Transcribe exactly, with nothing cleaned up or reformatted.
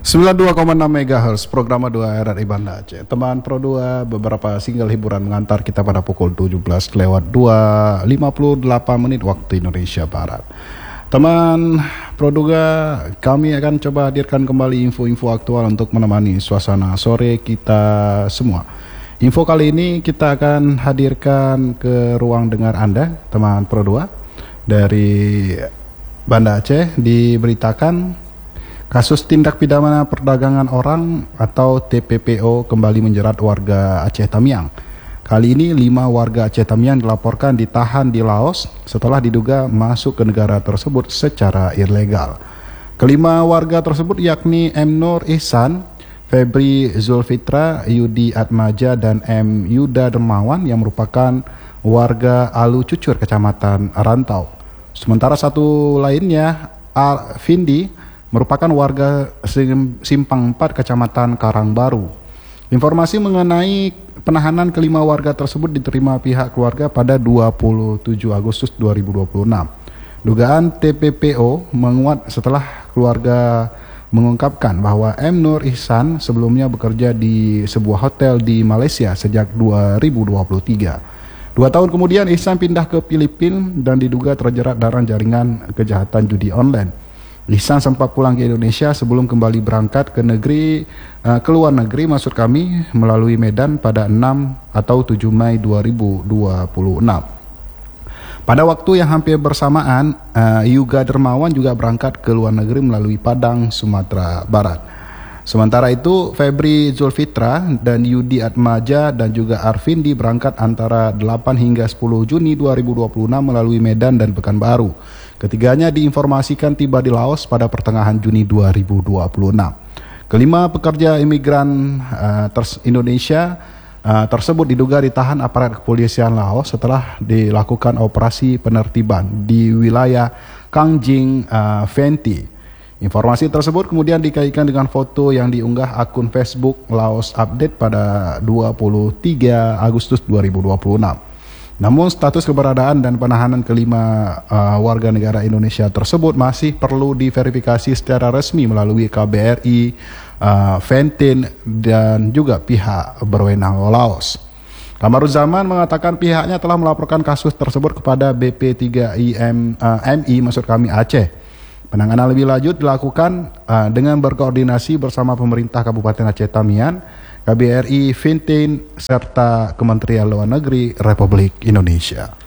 sembilan puluh dua koma enam megahertz program dua R R I Banda Aceh. Teman Pro dua, beberapa single hiburan mengantar kita pada pukul tujuh belas lewat dua lima puluh delapan menit waktu Indonesia Barat. Teman Pro dua, kami akan coba hadirkan kembali info-info aktual untuk menemani suasana sore kita semua. Info kali ini kita akan hadirkan ke ruang dengar Anda, teman Pro dua, dari Banda Aceh. Diberitakan kasus tindak pidana perdagangan orang atau T P P O kembali menjerat warga Aceh Tamiang. Kali ini lima warga Aceh Tamiang dilaporkan ditahan di Laos setelah diduga masuk ke negara tersebut secara ilegal. Kelima warga tersebut yakni M. Nur Ihsan, Febri Zulfitra, Yudi Atmaja, dan M. Yuda Dermawan yang merupakan warga Alu Cucur, Kecamatan Rantau. Sementara satu lainnya, Al Vindi, merupakan warga Simpang empat, Kecamatan Karangbaru. Informasi mengenai penahanan kelima warga tersebut diterima pihak keluarga pada dua puluh tujuh Agustus dua ribu dua puluh enam. Dugaan T P P O menguat setelah keluarga mengungkapkan bahwa M. Nur Ihsan sebelumnya bekerja di sebuah hotel di Malaysia sejak dua ribu dua puluh tiga. Dua tahun kemudian Ihsan pindah ke Filipina dan diduga terjerat dalam jaringan kejahatan judi online. Ihsan sempat pulang ke Indonesia sebelum kembali berangkat ke negeri uh, ke luar negeri maksud kami melalui Medan pada enam atau tujuh Mei dua ribu dua puluh enam. Pada waktu yang hampir bersamaan, uh, Yuga Dermawan juga berangkat ke luar negeri melalui Padang, Sumatera Barat. Sementara itu, Febri Zulfitra dan Yudi Atmaja dan juga Arvindi berangkat antara delapan hingga sepuluh Juni dua ribu dua puluh enam melalui Medan dan Pekanbaru. Ketiganya diinformasikan tiba di Laos pada pertengahan Juni dua ribu dua puluh enam. Kelima pekerja imigran uh, ters Indonesia uh, tersebut diduga ditahan aparat kepolisian Laos setelah dilakukan operasi penertiban di wilayah Kangjing uh, Venti. Informasi tersebut kemudian dikaitkan dengan foto yang diunggah akun Facebook Laos Update pada dua puluh tiga Agustus dua ribu dua puluh enam. Namun status keberadaan dan penahanan kelima uh, warga negara Indonesia tersebut masih perlu diverifikasi secara resmi melalui K B R I, uh, Ventin, dan juga pihak berwenang Laos. Kamaruzzaman mengatakan pihaknya telah melaporkan kasus tersebut kepada B P tiga I M, uh, M I maksud kami Aceh. Penanganan lebih lanjut dilakukan uh, dengan berkoordinasi bersama pemerintah Kabupaten Aceh Tamiang, K B R I, Ventin, serta Kementerian Luar Negeri Republik Indonesia.